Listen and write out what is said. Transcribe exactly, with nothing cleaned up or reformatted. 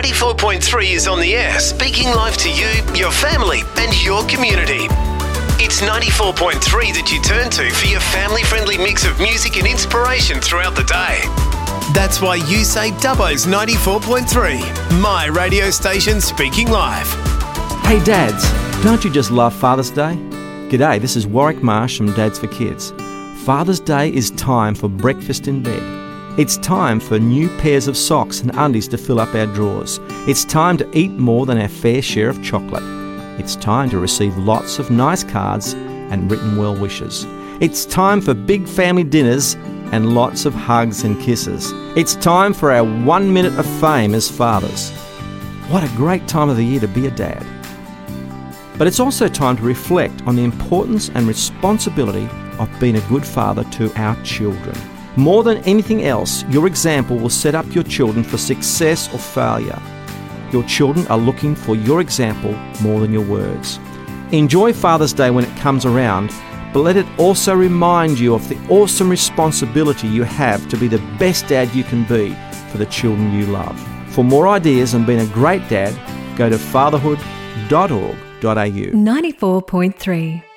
ninety-four point three is on the air, speaking live to you, your family and your community. It's ninety-four point three that you turn to for your family-friendly mix of music and inspiration throughout the day. That's why you say Dubbo's ninety-four point three, my radio station speaking live. Hey dads, don't you just love Father's Day? G'day, this is Warwick Marsh from Dads for Kids. Father's Day is time for breakfast in bed. It's time for new pairs of socks and undies to fill up our drawers. It's time to eat more than our fair share of chocolate. It's time to receive lots of nice cards and written well wishes. It's time for big family dinners and lots of hugs and kisses. It's time for our one minute of fame as fathers. What a great time of the year to be a dad. But it's also time to reflect on the importance and responsibility of being a good father to our children. More than anything else, your example will set up your children for success or failure. Your children are looking for your example more than your words. Enjoy Father's Day when it comes around, but let it also remind you of the awesome responsibility you have to be the best dad you can be for the children you love. For more ideas on being a great dad, go to fatherhood dot org dot a u. ninety-four point three